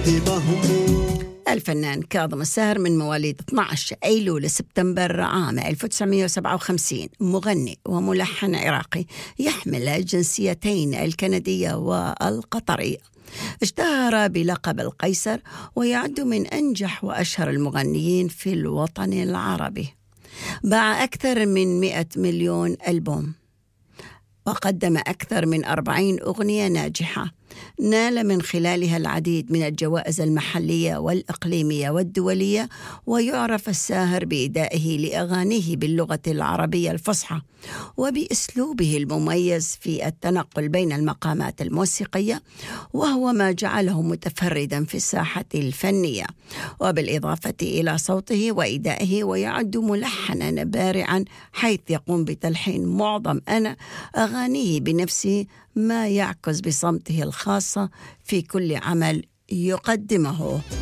الفنان كاظم الساهر من مواليد 12 أيلول سبتمبر عام 1957، مغني وملحن عراقي يحمل الجنسيتين الكندية والقطرية. اشتهر بلقب القيصر، ويعد من أنجح وأشهر المغنيين في الوطن العربي. باع أكثر من 100 مليون ألبوم، وقدم أكثر من 40 أغنية ناجحة، نال من خلالها العديد من الجوائز المحلية والإقليمية والدولية. ويعرف الساهر بإدائه لأغانيه باللغة العربية الفصحى وبأسلوبه المميز في التنقل بين المقامات الموسيقية، وهو ما جعله متفردا في الساحة الفنية، وبالإضافة إلى صوته وإدائه. ويعد ملحنا بارعا، حيث يقوم بتلحين معظم أغانيه بنفسه، ما يعكس بصمته الخاصة في كل عمل يقدمه.